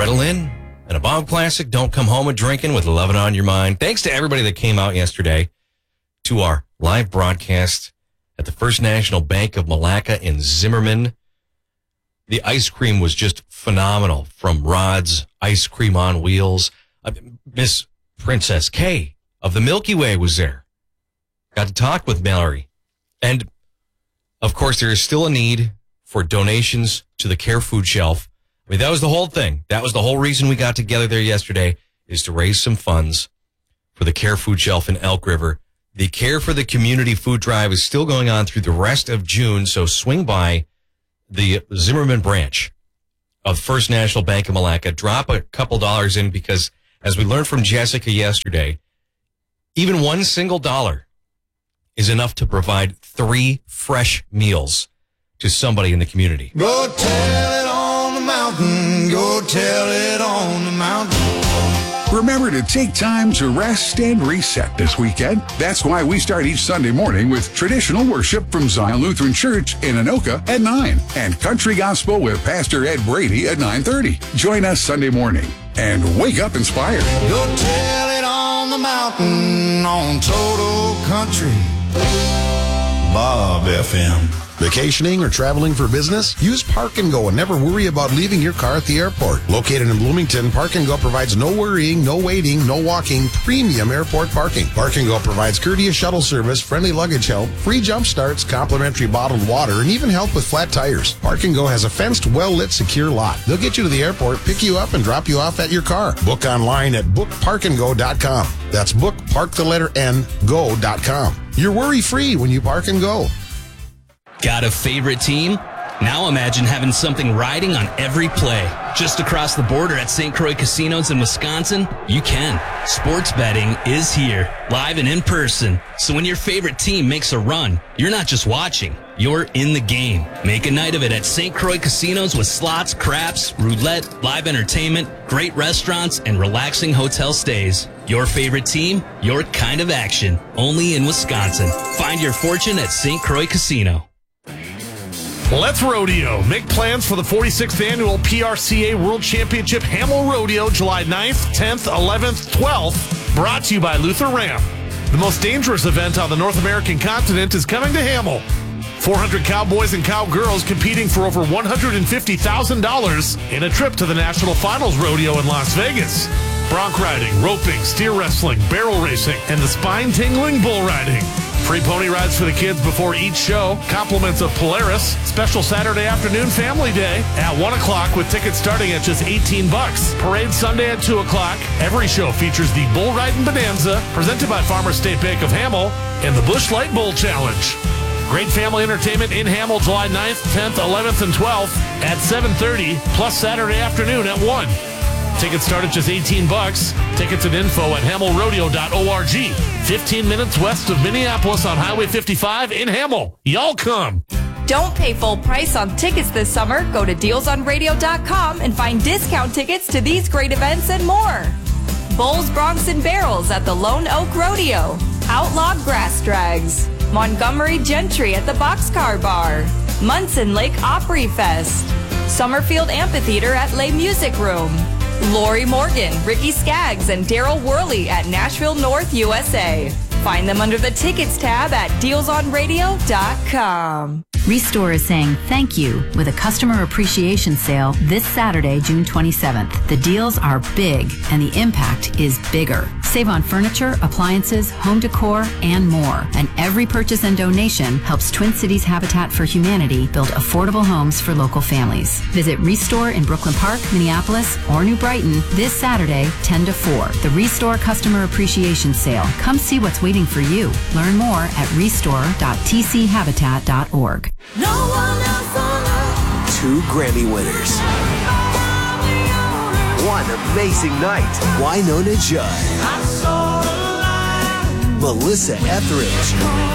settle in. And a bomb classic, Don't Come Home a-Drinking with Lovin' on Your Mind. Thanks to everybody that came out yesterday to our live broadcast at the First National Bank of Malacca in Zimmerman. The ice cream was just phenomenal from Rod's Ice Cream on Wheels. Miss Princess K of the Milky Way was there. Got to talk with Mallory. And, of course, there is still a need for donations to the Care Food Shelf. I mean, that was the whole thing. That was the whole reason we got together there yesterday, is to raise some funds for the Care Food Shelf in Elk River. The Care for the Community food drive is still going on through the rest of June, so swing by the Zimmerman branch of First National Bank of Malacca. Drop a couple dollars in because, as we learned from Jessica yesterday, even one single dollar is enough to provide 3 fresh meals to somebody in the community. Go tell it on the mountain. Go tell it on the mountain. Remember to take time to rest and reset this weekend. That's why we start each Sunday morning with traditional worship from Zion Lutheran Church in Anoka at 9 and country gospel with Pastor Ed Brady at 9:30. Join us Sunday morning and wake up inspired. Go tell it on the mountain on Total Country Bob FM. Vacationing or traveling for business? Use Park and Go and never worry about leaving your car at the airport. Located in Bloomington, Park and Go provides no worrying, no waiting, no walking, premium airport parking. Park and Go provides courteous shuttle service, friendly luggage help, free jump starts, complimentary bottled water, and even help with flat tires. Park and Go has a fenced, well-lit, secure lot. They'll get you to the airport, pick you up, and drop you off at your car. Book online at bookparkandgo.com. That's bookpark_go.com. You're worry-free when you Park and Go. Got a favorite team? Now imagine having something riding on every play. Just across the border at St. Croix Casinos in Wisconsin, you can. Sports betting is here, live and in person. So when your favorite team makes a run, you're not just watching, you're in the game. Make a night of it at St. Croix Casinos with slots, craps, roulette, live entertainment, great restaurants, and relaxing hotel stays. Your favorite team, your kind of action. Only in Wisconsin. Find your fortune at St. Croix Casino. Let's rodeo. Make plans for the 46th annual PRCA World Championship Hamel Rodeo, July 9th, 10th, 11th, 12th. Brought to you by Luther Ram. The most dangerous event on the North American continent is coming to Hamel. 400 cowboys and cowgirls competing for over $150,000 in a trip to the National Finals Rodeo in Las Vegas. Bronc riding, roping, steer wrestling, barrel racing, and the spine-tingling bull riding. Free pony rides for the kids before each show. Compliments of Polaris. Special Saturday afternoon family day at 1 o'clock with tickets starting at just $18. Parade Sunday at 2 o'clock. Every show features the Bull Riding Bonanza presented by Farmers State Bank of Hamel and the Busch Light Bull Challenge. Great family entertainment in Hamel July 9th, 10th, 11th, and 12th at 7:30, plus Saturday afternoon at 1. Tickets start at just $18. Tickets and info at hamelrodeo.org. 15 minutes west of Minneapolis on Highway 55 in Hamel. Y'all come. Don't pay full price on tickets this summer. Go to dealsonradio.com and find discount tickets to these great events and more. Bulls, Broncs, and Barrels at the Lone Oak Rodeo. Outlaw Grass Drags. Montgomery Gentry at the Boxcar Bar. Munson Lake Opry Fest. Summerfield Amphitheater at Les Music Room. Lori Morgan, Ricky Skaggs, and Daryl Worley at Nashville North, USA. Find them under the Tickets tab at dealsonradio.com. Restore is saying thank you with a customer appreciation sale this Saturday, June 27th. The deals are big and the impact is bigger. Save on furniture, appliances, home decor, and more. And every purchase and donation helps Twin Cities Habitat for Humanity build affordable homes for local families. Visit Restore in Brooklyn Park, Minneapolis, or New Brighton this Saturday, 10 to 4. The Restore Customer Appreciation Sale. Come see what's waiting for you. Learn more at restore.tchabitat.org. No one else on earth. 2 Grammy winners. One amazing night. Wynonna Judd. Melissa Etheridge.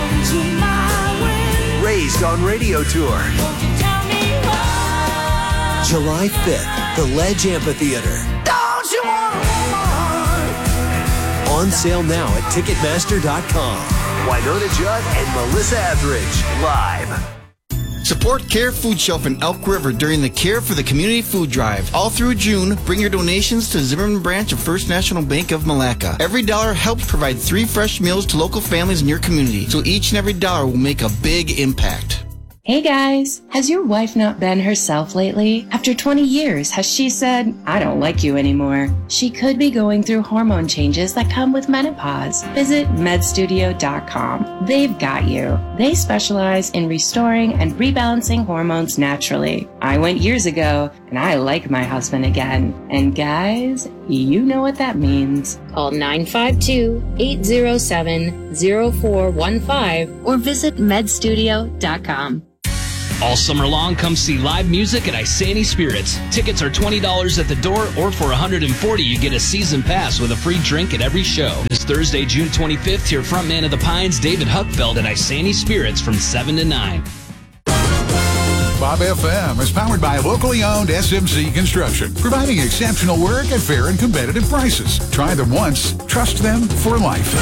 Raised on Radio Tour. July 5th, the Ledge Amphitheater. Don't you want more? On sale now at Ticketmaster.com. Wynonna Judd and Melissa Etheridge live. Support Care Food Shelf in Elk River during the Care for the Community Food Drive. All through June, bring your donations to Zimmerman branch of First National Bank of Malacca. Every dollar helps provide 3 fresh meals to local families in your community, so each and every dollar will make a big impact. Hey guys, has your wife not been herself lately? After 20 years, has she said, I don't like you anymore? She could be going through hormone changes that come with menopause. Visit medstudio.com. They've got you. They specialize in restoring and rebalancing hormones naturally. I went years ago, and I like my husband again. And guys, you know what that means. Call 952-807-0415 or visit medstudio.com. All summer long, come see live music at Isani Spirits. Tickets are $20 at the door, or for $140 you get a season pass with a free drink at every show. This Thursday, June 25th, hear frontman of the Pines, David Huckfeld, at Isani Spirits from 7 to 9. Bob FM is powered by locally owned SMC Construction, providing exceptional work at fair and competitive prices. Try them once, trust them for life.